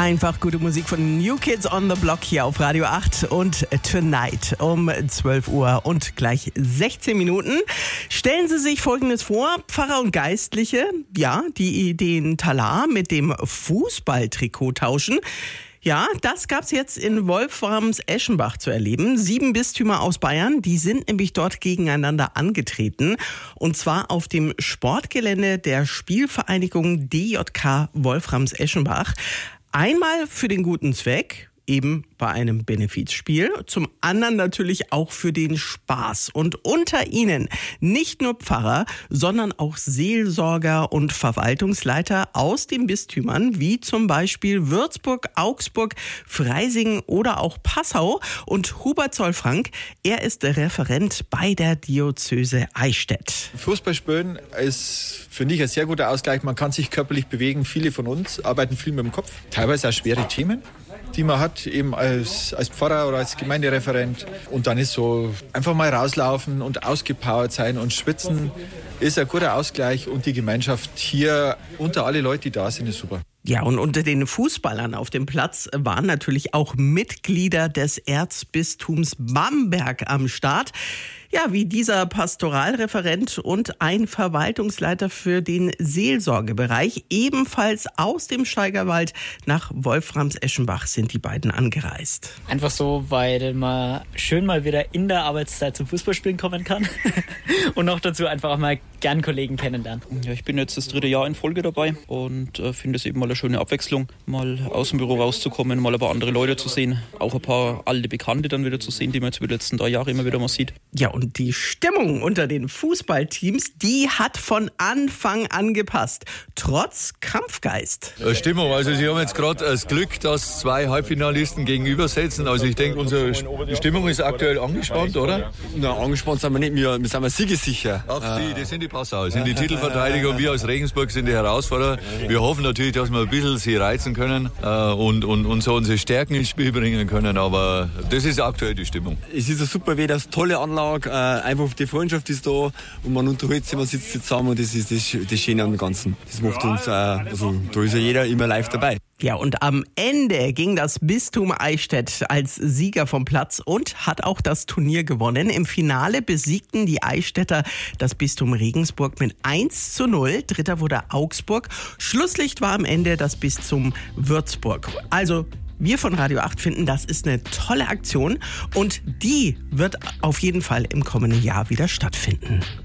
Einfach gute Musik von New Kids on the Block hier auf Radio 8 und Tonight um 12 Uhr und gleich 16 Minuten. Stellen Sie sich Folgendes vor, Pfarrer und Geistliche, ja, die den Talar mit dem Fußballtrikot tauschen. Ja, das gab's jetzt in Wolframs-Eschenbach zu erleben. 7 Bistümer aus Bayern, die sind nämlich dort gegeneinander angetreten. Und zwar auf dem Sportgelände der Spielvereinigung DJK Wolframs-Eschenbach. Einmal für den guten Zweck, eben bei einem Benefizspiel, zum anderen natürlich auch für den Spaß. Und unter ihnen nicht nur Pfarrer, sondern auch Seelsorger und Verwaltungsleiter aus den Bistümern, wie zum Beispiel Würzburg, Augsburg, Freising oder auch Passau. Und Hubert Zollfrank, er ist der Referent bei der Diözese Eichstätt. Fußballspielen ist, finde ich, ein sehr guter Ausgleich. Man kann sich körperlich bewegen. Viele von uns arbeiten viel mit dem Kopf. Teilweise auch schwere Themen, die man hat, eben als Pfarrer oder als Gemeindereferent. Und dann ist so einfach mal rauslaufen und ausgepowert sein und schwitzen ist ein guter Ausgleich. Und die Gemeinschaft hier unter alle Leute, die da sind, ist super. Ja, und unter den Fußballern auf dem Platz waren natürlich auch Mitglieder des Erzbistums Bamberg am Start. Ja, wie dieser Pastoralreferent und ein Verwaltungsleiter für den Seelsorgebereich. Ebenfalls aus dem Steigerwald nach Wolframs-Eschenbach sind die beiden angereist. Einfach so, weil man schön mal wieder in der Arbeitszeit zum Fußballspielen kommen kann und noch dazu einfach auch mal gern Kollegen kennenlernen. Ja, ich bin jetzt das 3. Jahr in Folge dabei und finde es eben mal eine schöne Abwechslung, mal aus dem Büro rauszukommen, mal ein paar andere Leute zu sehen, auch ein paar alte Bekannte dann wieder zu sehen, die man jetzt über die letzten 3 Jahre immer wieder mal sieht. Ja, und die Stimmung unter den Fußballteams, die hat von Anfang an gepasst, trotz Kampfgeist. Stimmung, also Sie haben jetzt gerade das Glück, dass 2 Halbfinalisten gegenübersetzen. Also ich denke, unsere Stimmung ist aktuell angespannt, oder? Na, angespannt sind wir nicht, wir sind mal siegessicher. Ach, die sind die Passau, sind die Titelverteidiger und wir aus Regensburg sind die Herausforderer. Wir hoffen natürlich, dass wir ein bisschen sie reizen können und so unsere Stärken ins Spiel bringen können, aber das ist aktuell die Stimmung. Es ist ein super Wetter, eine tolle Anlage, einfach die Freundschaft ist da und man unterhält sich, man sitzt zusammen und das ist das Schöne am Ganzen. Das macht uns, also da ist ja jeder immer live dabei. Ja, und am Ende ging das Bistum Eichstätt als Sieger vom Platz und hat auch das Turnier gewonnen. Im Finale besiegten die Eichstätter das Bistum Regensburg mit 1:0. Dritter wurde Augsburg. Schlusslicht war am Ende das Bistum Würzburg. Also wir von Radio 8 finden, das ist eine tolle Aktion und die wird auf jeden Fall im kommenden Jahr wieder stattfinden.